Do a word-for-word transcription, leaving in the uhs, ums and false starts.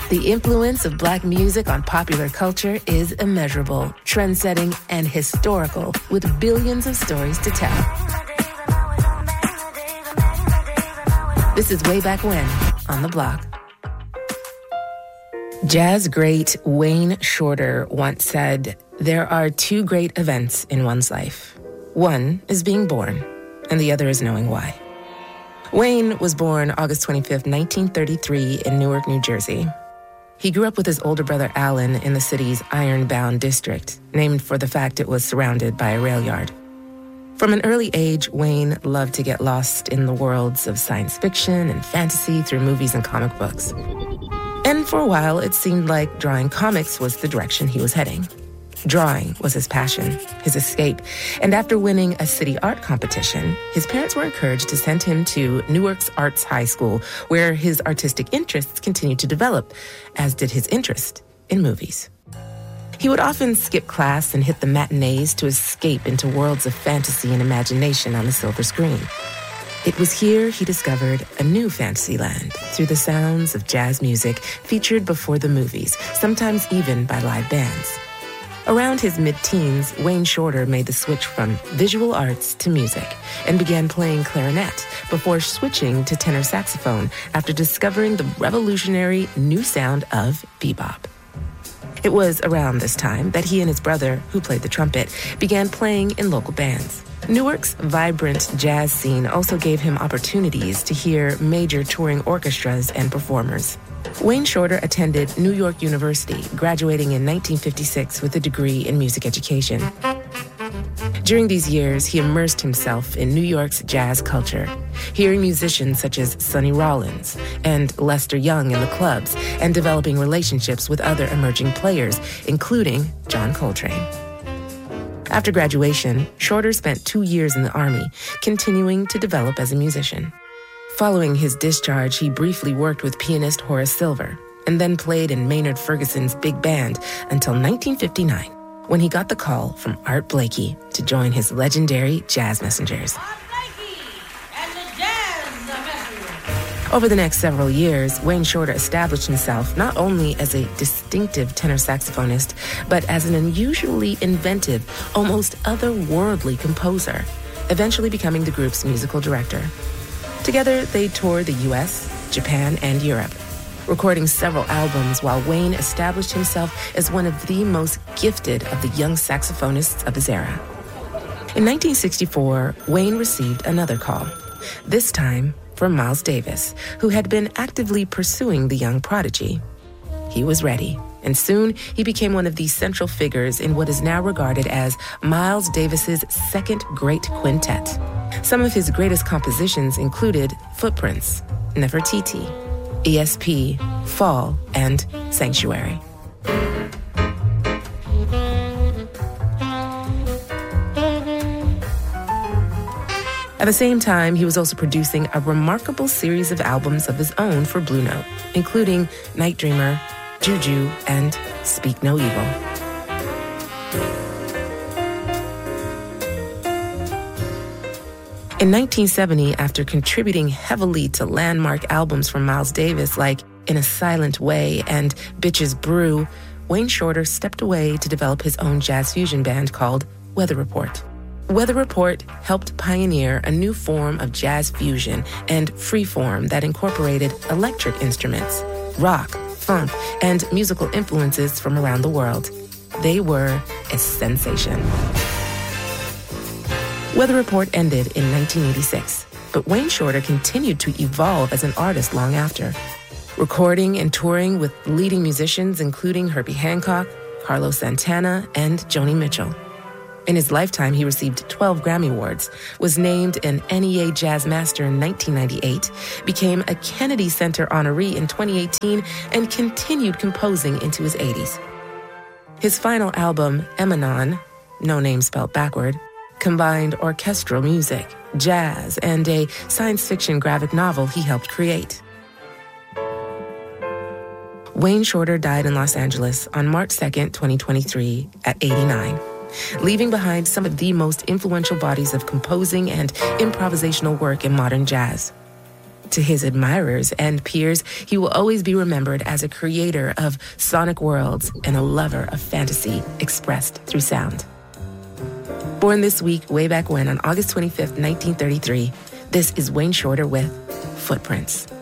The influence of Black music on popular culture is immeasurable, trend-setting, and historical, with billions of stories to tell. This is Way Back When on The Block. Jazz great Wayne Shorter once said, "There are two great events in one's life. One is being born, and the other is knowing why." Wayne was born August twenty-fifth, nineteen thirty-three in Newark, New Jersey. He grew up with his older brother Alan in the city's Ironbound district, named for the fact it was surrounded by a rail yard. From an early age, Wayne loved to get lost in the worlds of science fiction and fantasy through movies and comic books. And for a while, it seemed like drawing comics was the direction he was heading. Drawing was his passion, his escape, and after winning a city art competition, his parents were encouraged to send him to Newark's Arts High School, where his artistic interests continued to develop, as did his interest in movies. He would often skip class and hit the matinees to escape into worlds of fantasy and imagination on the silver screen. It was here he discovered a new fantasy land through the sounds of jazz music featured before the movies, sometimes even by live bands. Around his mid-teens, Wayne Shorter made the switch from visual arts to music and began playing clarinet before switching to tenor saxophone after discovering the revolutionary new sound of bebop. It was around this time that he and his brother, who played the trumpet, began playing in local bands. Newark's vibrant jazz scene also gave him opportunities to hear major touring orchestras and performers. Wayne Shorter attended New York University, graduating in nineteen fifty-six with a degree in music education. During these years, he immersed himself in New York's jazz culture, hearing musicians such as Sonny Rollins and Lester Young in the clubs, and developing relationships with other emerging players, including John Coltrane. After graduation, Shorter spent two years in the Army, continuing to develop as a musician. Following his discharge, he briefly worked with pianist Horace Silver and then played in Maynard Ferguson's big band until nineteen fifty-nine, when he got the call from Art Blakey to join his legendary Jazz Messengers. Art Blakey and the Jazz Messengers. Over the next several years, Wayne Shorter established himself not only as a distinctive tenor saxophonist, but as an unusually inventive, almost otherworldly composer, eventually becoming the group's musical director. Together, they toured the U S, Japan, and Europe, recording several albums while Wayne established himself as one of the most gifted of the young saxophonists of his era. In nineteen sixty-four, Wayne received another call, this time from Miles Davis, who had been actively pursuing the young prodigy. He was ready, and soon he became one of the central figures in what is now regarded as Miles Davis's second great quintet. Some of his greatest compositions included Footprints, Nefertiti, E S P, Fall, and Sanctuary. At the same time, he was also producing a remarkable series of albums of his own for Blue Note, including Night Dreamer, Juju, and Speak No Evil. In nineteen seventy, after contributing heavily to landmark albums from Miles Davis like In a Silent Way and Bitches Brew, Wayne Shorter stepped away to develop his own jazz fusion band called Weather Report. Weather Report helped pioneer a new form of jazz fusion and freeform that incorporated electric instruments, rock, funk, and musical influences from around the world. They were a sensation. Weather Report ended in nineteen eighty-six, but Wayne Shorter continued to evolve as an artist long after, recording and touring with leading musicians including Herbie Hancock, Carlos Santana, and Joni Mitchell. In his lifetime, he received twelve Grammy Awards, was named an N E A Jazz Master in nineteen ninety-eight, became a Kennedy Center honoree in twenty eighteen, and continued composing into his eighties. His final album, Emanon, no name spelled backward, combined orchestral music, jazz, and a science fiction graphic novel he helped create. Wayne Shorter died in Los Angeles on March second, twenty twenty-three, at eighty-nine, leaving behind some of the most influential bodies of composing and improvisational work in modern jazz. To his admirers and peers, he will always be remembered as a creator of sonic worlds and a lover of fantasy expressed through sound. Born this week, way back when, on August twenty-fifth, nineteen thirty-three, this is Wayne Shorter with Footprints.